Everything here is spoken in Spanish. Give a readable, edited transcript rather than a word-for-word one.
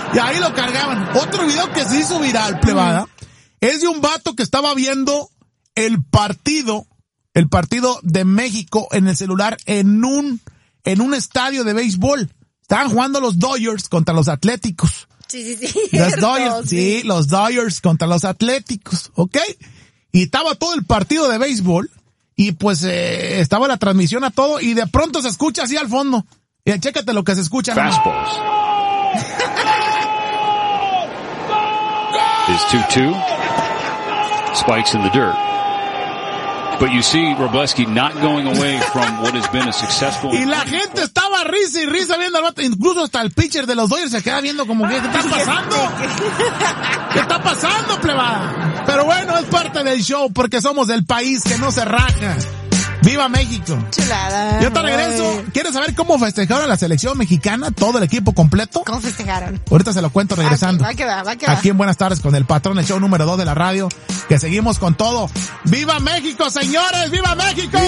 Y ahí lo cargaban. Otro video que se hizo viral, plebada, es de un vato que estaba viendo el partido de México en el celular en un estadio de béisbol. Estaban jugando los Dodgers contra los Atléticos. Sí. Los Dodgers, sí, los Dodgers contra los Atléticos, ¿ok? Y estaba todo el partido de béisbol y pues estaba la transmisión a todo y de pronto se escucha así al fondo. Y chécate lo que se escucha. Fastballs. Is 2-2. Spikes in the dirt. But you see Wroblewski not going away from what has been a successful... Y la gente estaba risa y risa viendo al vato. Incluso hasta el pitcher de los Dodgers se queda viendo como que, ¿qué está pasando? ¿Qué está pasando, plebada? Pero bueno, es parte del show porque somos del país que no se raja. ¡Viva México! Chulada. Yo te regreso. ¿Quieres saber cómo festejaron a la selección mexicana? Todo el equipo completo. ¿Cómo festejaron? Ahorita se lo cuento regresando. Va a quedar. Aquí en Buenas Tardes con el patrón, el show número 2 de la radio. Que seguimos con todo. ¡Viva México, señores! ¡Viva México!